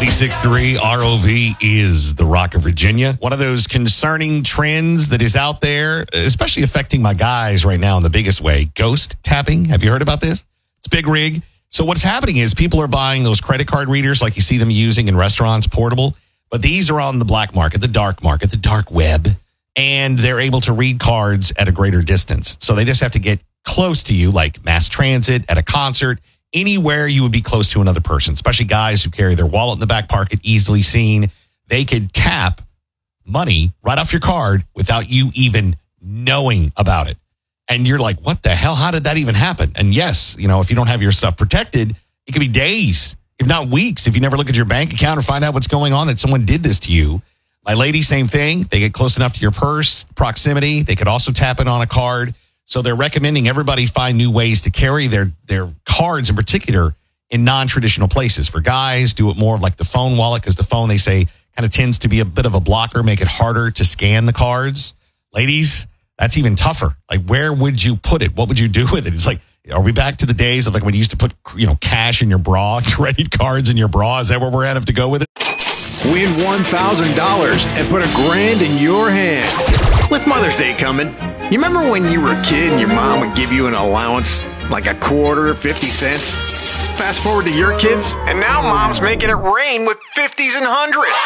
96.3 ROV is the Rock of Virginia. One of those concerning trends that is out there, especially affecting my guys right now in the biggest way, ghost tapping. Have you heard about this? It's big rig. So what's happening is people are buying those credit card readers like you see them using in restaurants, portable. But these are on the black market, the dark web. And they're able to read cards at a greater distance. So they just have to get close to you, like mass transit, at a concert, anywhere you would be close to another person, especially guys who carry their wallet in the back pocket, easily seen. They could tap money right off your card without you even knowing about it. And you're like, what the hell? How did that even happen? And yes, you know, if you don't have your stuff protected, it could be days, if not weeks, if you never look at your bank account or find out what's going on, that someone did this to you. My lady, same thing. They get close enough to your purse, proximity. They could also tap it on a card. So they're recommending everybody find new ways to carry their cards in particular in non-traditional places. For guys, do it more of like the phone wallet, because the phone, they say, kind of tends to be a bit of a blocker, make it harder to scan the cards. Ladies, that's even tougher. Like, where would you put it? What would you do with it? It's like, are we back to the days of like when you used to put, you know, cash in your bra, credit cards in your bra? Is that where we're at? Have to go with it? Win $1,000 and put $1,000 in your hand. With Mother's Day coming, you remember when you were a kid and your mom would give you an allowance, like a quarter, 50 cents? Fast forward to your kids, and now mom's making it rain with 50s and 100s.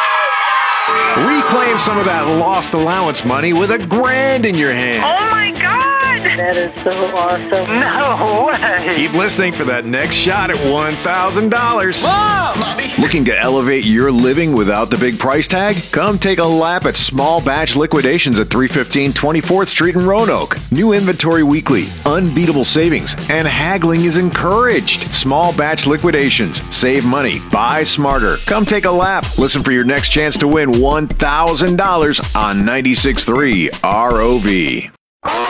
Reclaim some of that lost allowance money with $1,000 in your hand. Oh my God! That is so awesome. No way! Keep listening for that next shot at $1,000. Mom! Mommy! Looking to elevate your living without the big price tag? Come take a lap at Small Batch Liquidations at 315 24th Street in Roanoke. New inventory weekly, unbeatable savings, and haggling is encouraged. Small Batch Liquidations. Save money. Buy smarter. Come take a lap. Listen for your next chance to win $1,000 on 96.3 ROV.